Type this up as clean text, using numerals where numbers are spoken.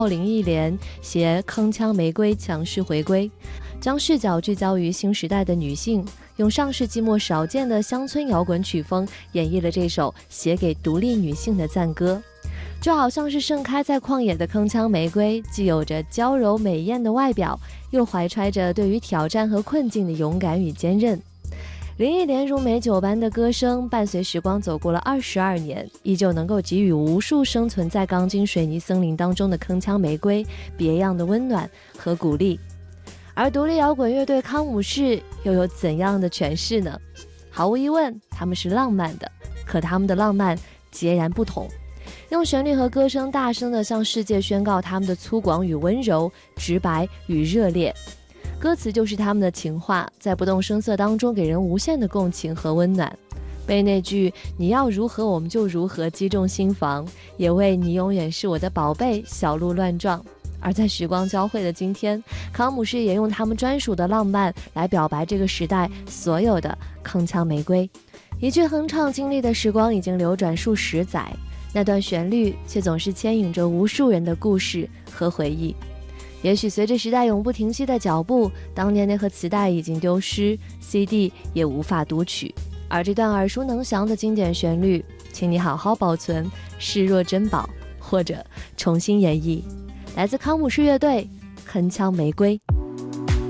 林忆莲携铿锵玫瑰强势回归，将视角聚焦于新时代的女性，用上世纪末少见的乡村摇滚曲风演绎了这首写给独立女性的赞歌。就好像是盛开在旷野的铿锵玫瑰，既有着娇柔美艳的外表，又怀揣着对于挑战和困境的勇敢与坚韧。林忆莲如美酒般的歌声，伴随时光走过了22年，依旧能够给予无数生存在钢筋水泥森林当中的铿锵玫瑰别样的温暖和鼓励。而独立摇滚乐队康姆士又有怎样的诠释呢？毫无疑问，他们是浪漫的，可他们的浪漫截然不同，用旋律和歌声大声地向世界宣告他们的粗犷与温柔，直白与热烈。歌词就是他们的情话，在不动声色当中给人无限的共情和温暖。被那句你要如何我们就如何击中心房，也为你永远是我的宝贝小鹿乱撞。而在时光交汇的今天，康姆士也用他们专属的浪漫来表白这个时代所有的铿锵玫瑰。一句哼唱经历的时光已经流转数十载，那段旋律却总是牵引着无数人的故事和回忆。也许随着时代永不停息的脚步，当年那盒磁带已经丢失， CD 也无法读取，而这段耳熟能详的经典旋律，请你好好保存，视若珍宝，或者重新演绎。来自康姆士乐队，铿锵玫瑰。